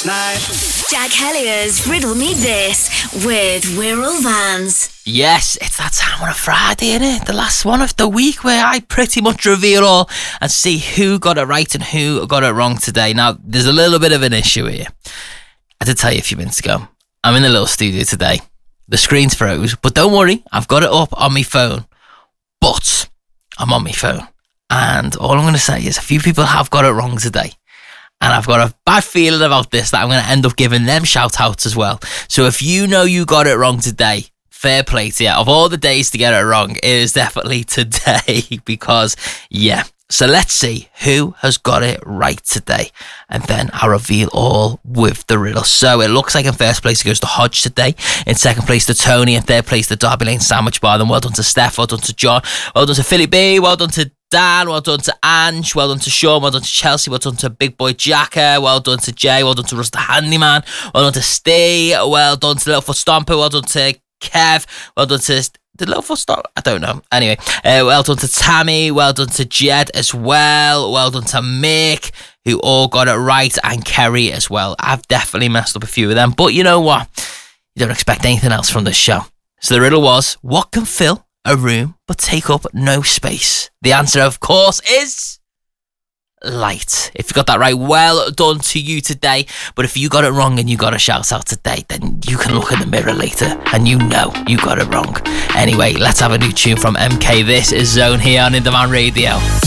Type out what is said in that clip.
last night. Jack Hellier's Riddle Me This with Wirral Vans. Yes, it's that time on a Friday, isn't it? The last one of the week where I pretty much reveal all and see who got it right and who got it wrong today. Now, there's a little bit of an issue here. I did tell you a few minutes ago, I'm in the little studio today. The screen's froze, but don't worry, I've got it up on my phone. But I'm on my phone. And all I'm going to say is a few people have got it wrong today. And I've got a bad feeling about this that I'm going to end up giving them shout-outs as well. So if you know you got it wrong today, fair play to you. Of all the days to get it wrong, it is definitely today because, yeah. So let's see who has got it right today. And then I'll reveal all with the riddle. So it looks like in first place it goes to Hodge today. In second place to Tony. In third place to Derby Lane Sandwich Bar. Then well done to Steph. Well done to John. Well done to Philly B. Well done to Dan, well done to Ange, well done to Sean, well done to Chelsea, well done to Big Boy Jacker, well done to Jay, well done to Russ the Handyman, well done to Steve, well done to Littlefoot Stomper, well done to Kev, well done to... Did Littlefoot Stomper? I don't know. Anyway, well done to Tammy, well done to Jed as well done to Mick, who all got it right, and Kerry as well. I've definitely messed up a few of them, but you know what? You don't expect anything else from this show. So the riddle was, what can fill a room but take up no space? The answer, of course, is light. If you got that right, well done to you today. But if you got it wrong and you got a shout out today, then you can look in the mirror later and you know you got it wrong. Anyway, let's have a new tune from MK. This is Zone here on In Demand Radio.